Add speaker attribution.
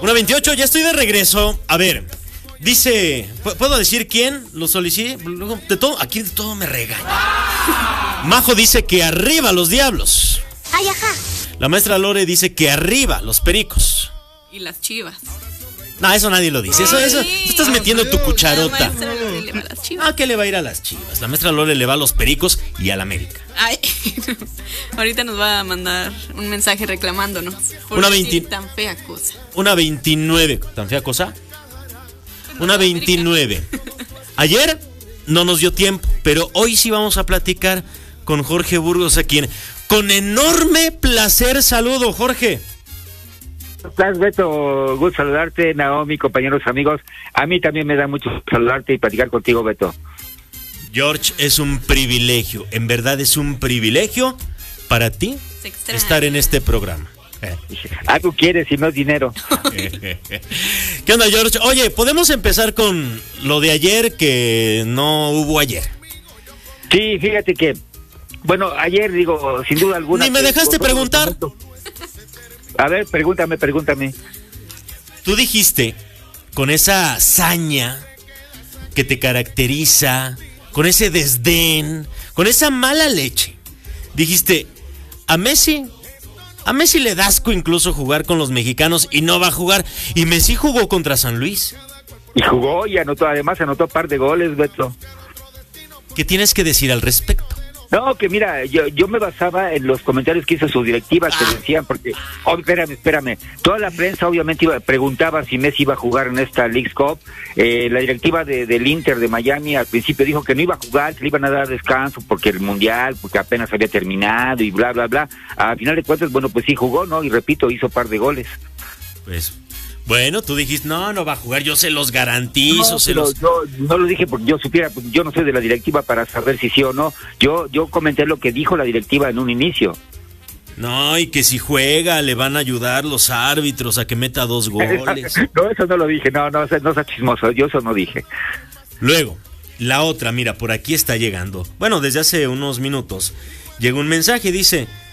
Speaker 1: 1:28, ya estoy de regreso. A ver, dice, ¿puedo decir quién lo solicité? De todo, aquí de todo me regaña. Majo dice que arriba los diablos.
Speaker 2: Ay, ajá.
Speaker 1: La maestra Lore dice que arriba los pericos.
Speaker 3: Y las Chivas.
Speaker 1: No, eso nadie lo dice. Eso, tú estás metiendo tu cucharota.
Speaker 3: La maestra Lore le va a las Chivas.
Speaker 1: ¿A qué le va a ir a las Chivas? La maestra Lore le va a los pericos y al América.
Speaker 3: Ay, ahorita nos va a mandar un mensaje reclamándonos. Por
Speaker 1: Una
Speaker 3: decir
Speaker 1: 20.
Speaker 3: tan fea cosa.
Speaker 1: 1:29. ¿Tan fea cosa? 1:29. Ayer no nos dio tiempo, pero hoy sí vamos a platicar con Jorge Burgos, a quien con enorme placer saludo, Jorge.
Speaker 4: ¿Cómo estás, Beto? Gusto saludarte, Naomi, compañeros, amigos. A mí también me da mucho saludarte y platicar contigo, Beto.
Speaker 1: George, es un privilegio, en verdad es un privilegio para ti estar en este programa.
Speaker 4: Algo quieres y no es dinero.
Speaker 1: ¿Qué onda, George? Oye, ¿podemos empezar con lo de ayer que no hubo ayer?
Speaker 4: Sí, fíjate que, bueno, ayer digo, sin duda alguna...
Speaker 1: Ni me dejaste preguntar.
Speaker 4: A ver, pregúntame.
Speaker 1: Tú dijiste, con esa hazaña que te caracteriza, con ese desdén, con esa mala leche, dijiste, a Messi le da asco incluso jugar con los mexicanos y no va a jugar. Y Messi jugó contra San Luis.
Speaker 4: Y jugó y además anotó un par de goles, Beto.
Speaker 1: ¿Qué tienes que decir al respecto?
Speaker 4: No, que mira, yo me basaba en los comentarios que hizo su directiva, que decían, porque, espérame, toda la prensa obviamente preguntaba si Messi iba a jugar en esta Leagues Cup. La directiva del Inter de Miami al principio dijo que no iba a jugar, que le iban a dar descanso porque el Mundial, porque apenas había terminado y bla, bla, bla. A final de cuentas, bueno, pues sí jugó, ¿no? Y repito, hizo par de goles.
Speaker 1: Pues... Bueno, tú dijiste, no va a jugar, yo se los garantizo.
Speaker 4: No, yo no lo dije porque yo supiera, pues yo no soy de la directiva para saber si sí o no. Yo comenté lo que dijo la directiva en un inicio.
Speaker 1: No, y que si juega le van a ayudar los árbitros a que meta 2 goles.
Speaker 4: No, eso no lo dije, no sea chismoso, yo eso no dije.
Speaker 1: Luego, la otra, mira, por aquí está llegando. Bueno, desde hace unos minutos llegó un mensaje, dice...